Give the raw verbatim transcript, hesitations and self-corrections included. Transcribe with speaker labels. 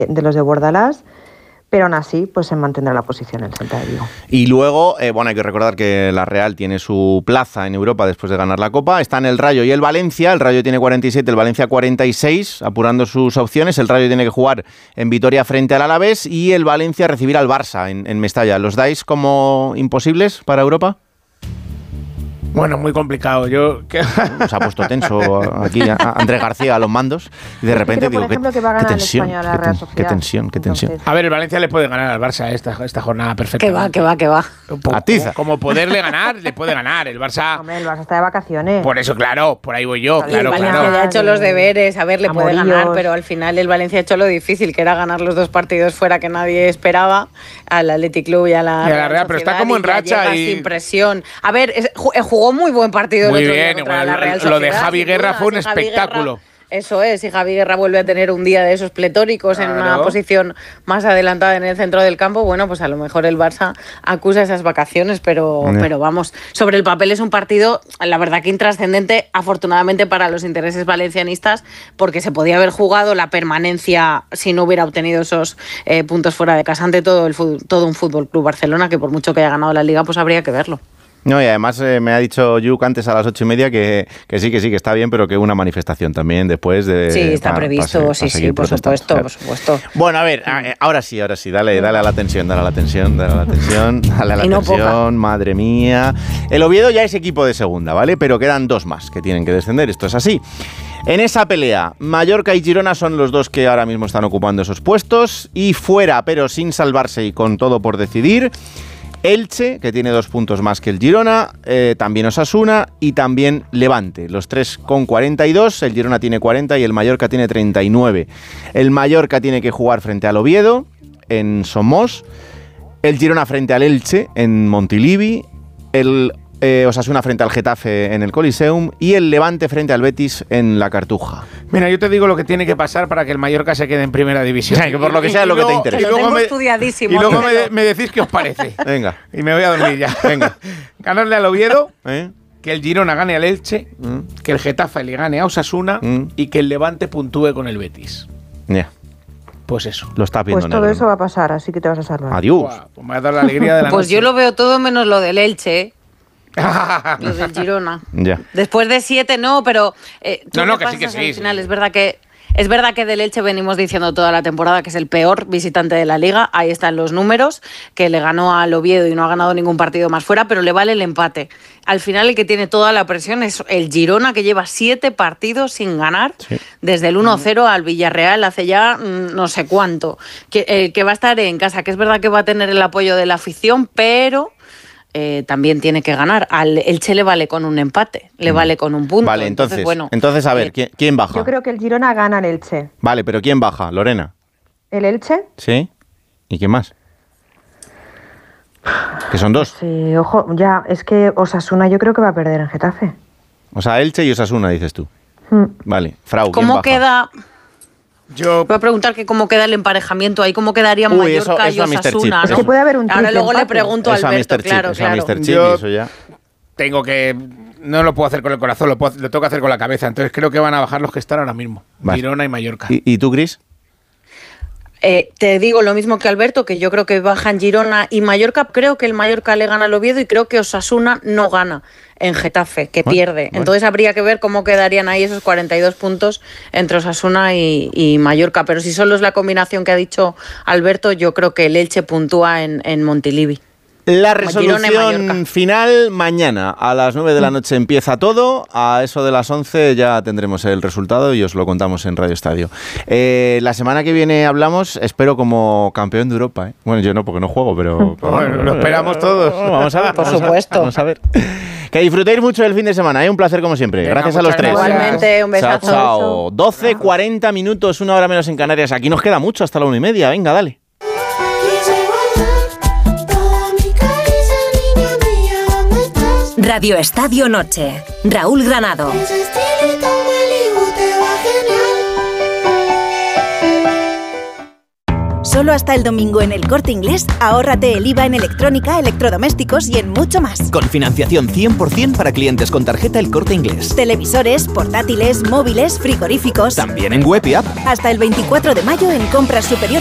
Speaker 1: de los de Bordalás, pero aún así pues se mantendrá la posición en el Celta de Vigo.
Speaker 2: Y luego, eh, bueno, hay que recordar que la Real tiene su plaza en Europa después de ganar la Copa. Están el Rayo y el Valencia. El Rayo tiene cuarenta y siete, el Valencia cuarenta y seis, apurando sus opciones. El Rayo tiene que jugar en Vitoria frente al Alavés y el Valencia recibirá al Barça en, en Mestalla. ¿Los dais como imposibles para Europa?
Speaker 3: Bueno, muy complicado. Yo que...
Speaker 2: Se ha puesto tenso aquí a Andrés García a los mandos y de repente
Speaker 1: creo,
Speaker 2: digo, ¿qué,
Speaker 1: ejemplo, que va a
Speaker 2: qué
Speaker 1: ganar
Speaker 2: tensión?
Speaker 1: el Español a la
Speaker 2: qué,
Speaker 1: Real
Speaker 2: ten,
Speaker 1: Sociedad.
Speaker 2: qué tensión, qué tensión.
Speaker 1: Entonces...
Speaker 3: A ver, el Valencia le puede ganar al Barça esta, esta jornada perfecta.
Speaker 4: Que va, que va, que va.
Speaker 2: A tiza.
Speaker 3: Como, como poderle ganar, le puede ganar. El Barça...
Speaker 1: Hombre, el Barça está de vacaciones.
Speaker 3: Por eso, claro, por ahí voy yo.
Speaker 1: Y
Speaker 4: Y el
Speaker 3: Claro,
Speaker 4: Valencia
Speaker 3: claro.
Speaker 4: ya ha hecho los deberes, a ver, le puede
Speaker 1: Amorillos.
Speaker 4: ganar, pero al final el Valencia ha hecho lo difícil, que era ganar los dos partidos fuera que nadie esperaba, al Athletic Club y a la,
Speaker 3: Y a la Real, pero está
Speaker 4: Sociedad,
Speaker 3: como en
Speaker 4: y ya
Speaker 3: racha
Speaker 4: llega
Speaker 3: y-
Speaker 4: sin presión. A ver, es- ju- jugó muy buen partido
Speaker 3: Muy
Speaker 4: el otro día
Speaker 3: bien,
Speaker 4: contra
Speaker 3: igual,
Speaker 4: la Real
Speaker 3: lo de
Speaker 4: Sociedad,
Speaker 3: Javi
Speaker 4: sin
Speaker 3: Guerra
Speaker 4: duda.
Speaker 3: fue un
Speaker 4: Si Javi
Speaker 3: espectáculo.
Speaker 4: Guerra- Eso es, y Javi Guerra vuelve a tener un día de esos pletóricos en una
Speaker 3: Claro.
Speaker 4: posición más adelantada en el centro del campo, bueno, pues a lo mejor el Barça acusa esas vacaciones, pero,
Speaker 2: Mm.
Speaker 4: pero vamos, sobre el papel es un partido, la verdad que intrascendente, afortunadamente para los intereses valencianistas, porque se podía haber jugado la permanencia si no hubiera obtenido esos eh, puntos fuera de casa ante todo, el, fut- todo un Fútbol Club Barcelona, que por mucho que haya ganado la Liga, pues habría que verlo.
Speaker 2: No, y además eh, me ha dicho Yuk antes a las ocho y media que, que sí, que sí, que está bien, pero que una manifestación también después de...
Speaker 4: Sí, está
Speaker 2: pa-
Speaker 4: previsto,
Speaker 2: pa se-
Speaker 4: sí,
Speaker 2: pa
Speaker 4: sí,
Speaker 2: seguir
Speaker 4: por
Speaker 2: protestando.
Speaker 4: supuesto,
Speaker 2: Claro.
Speaker 4: por supuesto.
Speaker 2: Bueno, a ver, a- ahora sí, ahora sí, dale, dale a la tensión, dale a la tensión, dale a la tensión, dale a la
Speaker 4: Y no
Speaker 2: tensión,
Speaker 4: poca.
Speaker 2: madre mía. El Oviedo ya es equipo de segunda, ¿vale? Pero quedan dos más que tienen que descender, esto es así. En esa pelea, Mallorca y Girona son los dos que ahora mismo están ocupando esos puestos, y fuera, pero sin salvarse y con todo por decidir, Elche, que tiene dos puntos más que el Girona, eh, también Osasuna y también Levante. Los tres con cuarenta y dos, el Girona tiene cuarenta y el Mallorca tiene treinta y nueve. El Mallorca tiene que jugar frente al Oviedo en Somos, el Girona frente al Elche en Montilivi, el eh, Osasuna frente al Getafe en el Coliseum y el Levante frente al Betis en la Cartuja.
Speaker 3: Mira, yo te digo lo que tiene que pasar para que el Mallorca se quede en primera división.
Speaker 2: O sea, que por lo que sea,
Speaker 3: Y
Speaker 2: lo que te
Speaker 3: luego-
Speaker 2: interese.
Speaker 3: y
Speaker 4: Lo
Speaker 3: luego
Speaker 4: tengo
Speaker 3: me-
Speaker 4: estudiadísimo.
Speaker 3: Y luego me,
Speaker 4: Ángelo.
Speaker 3: me decís qué os parece.
Speaker 2: Venga,
Speaker 3: Y me voy a dormir ya.
Speaker 2: Venga.
Speaker 3: Ganarle al Oviedo,
Speaker 2: ¿eh?
Speaker 3: que el Girona gane al Elche,
Speaker 2: Mm.
Speaker 3: que el Getafe le gane a Osasuna
Speaker 2: Mm.
Speaker 3: y que el Levante puntúe con el Betis.
Speaker 2: Ya,
Speaker 3: Pues eso.
Speaker 2: lo estás viendo
Speaker 1: Pues todo
Speaker 2: negro,
Speaker 1: eso
Speaker 2: ¿no?
Speaker 1: va a pasar, así que te vas a salvar.
Speaker 2: Adiós.
Speaker 3: Buah, pues me va a dar la alegría de la
Speaker 4: Pues
Speaker 3: noche.
Speaker 4: yo lo veo todo menos lo del Elche, ¿eh? Lo del Girona.
Speaker 2: Ya.
Speaker 4: Después de siete, no, pero eh, tú
Speaker 3: No, no, que sí,
Speaker 4: repasas
Speaker 3: que sí,
Speaker 4: al final,
Speaker 3: sí.
Speaker 4: es verdad que es verdad que del Elche venimos diciendo toda la temporada que es el peor visitante de la Liga. Ahí están los números, que le ganó al Oviedo y no ha ganado ningún partido más fuera, pero le vale el empate. Al final el que tiene toda la presión es el Girona, que lleva siete partidos sin ganar,
Speaker 2: Sí.
Speaker 4: desde el uno cero al Villarreal hace ya mm, no sé cuánto. Que, eh, que va a estar en casa, que es verdad que va a tener el apoyo de la afición, pero... Eh, también tiene que ganar. Al Elche le vale con un empate, le vale con un punto.
Speaker 2: Vale, entonces,
Speaker 4: bueno,
Speaker 2: entonces a ver,
Speaker 4: eh,
Speaker 2: ¿quién, quién baja?
Speaker 1: Yo creo que el Girona gana al Elche.
Speaker 2: Vale, pero ¿quién baja? ¿Lorena?
Speaker 1: ¿El Elche?
Speaker 2: ¿Sí? ¿Y quién más? Que son dos.
Speaker 1: Sí, ojo, ya, es que Osasuna yo creo que va a perder en Getafe.
Speaker 2: O sea, Elche y Osasuna, dices tú.
Speaker 1: Mm.
Speaker 2: Vale, Frau, ¿quién
Speaker 4: ¿Cómo
Speaker 2: baja?
Speaker 4: queda?
Speaker 3: Yo,
Speaker 4: Voy a preguntar que cómo queda el emparejamiento ahí, cómo quedarían
Speaker 2: Uy, eso-
Speaker 4: Mallorca
Speaker 2: eso a
Speaker 4: y
Speaker 2: mister
Speaker 4: Osasuna,
Speaker 2: Chip,
Speaker 4: ¿no?
Speaker 2: Es que
Speaker 1: puede haber un
Speaker 4: Ahora
Speaker 1: triple
Speaker 4: luego le
Speaker 1: empate.
Speaker 4: pregunto a
Speaker 2: Eso a
Speaker 4: Alberto,
Speaker 2: mister Chip,
Speaker 4: claro,
Speaker 2: eso a
Speaker 4: claro.
Speaker 2: mister Chip
Speaker 3: Yo-
Speaker 2: y eso ya.
Speaker 3: tengo que... No lo puedo hacer con el corazón, lo, puedo- lo tengo que hacer con la cabeza. Entonces creo que van a bajar los que están ahora mismo.
Speaker 2: Vale.
Speaker 3: Girona y Mallorca.
Speaker 2: ¿Y, y tú, Cris?
Speaker 4: Eh, te digo lo mismo que Alberto, que yo creo que bajan Girona y Mallorca. Creo que el Mallorca le gana al Oviedo y creo que Osasuna no gana en Getafe, que
Speaker 2: Bueno,
Speaker 4: pierde.
Speaker 2: bueno.
Speaker 4: Entonces habría que ver cómo quedarían ahí esos cuarenta y dos puntos entre Osasuna y, y Mallorca. Pero si solo es la combinación que ha dicho Alberto, yo creo que el Elche puntúa en, en Montilivi.
Speaker 2: La
Speaker 4: Girona y
Speaker 2: resolución
Speaker 4: Mallorca.
Speaker 2: final mañana a las nueve de la noche empieza todo. A eso de las once ya tendremos el resultado y os lo contamos en Radio Estadio. Eh, la semana que viene hablamos, espero como campeón de Europa. ¿eh? Bueno, yo no, porque no juego, pero... pero
Speaker 3: Bueno, lo esperamos todos.
Speaker 2: Vamos a ver.
Speaker 4: Por
Speaker 2: vamos a-
Speaker 4: supuesto.
Speaker 2: Vamos a ver. Que disfrutéis mucho del fin de semana. ¿eh? Un placer como siempre.
Speaker 3: Venga,
Speaker 2: Gracias a los
Speaker 3: muchas
Speaker 2: tres.
Speaker 3: gracias.
Speaker 4: Igualmente, un besazo.
Speaker 2: Chao, chao. doce, cuarenta minutos, una hora menos en Canarias. Aquí nos queda mucho, hasta la una y media. Venga, dale.
Speaker 5: Radio Estadio Noche. Raúl Granado.
Speaker 6: Solo hasta el domingo en El Corte Inglés, ahórrate el I V A en electrónica, electrodomésticos y en mucho más.
Speaker 7: Con financiación cien por ciento para clientes con tarjeta El Corte Inglés.
Speaker 6: Televisores, portátiles, móviles, frigoríficos.
Speaker 7: También en web y app.
Speaker 6: Hasta el veinticuatro de mayo en compras superiores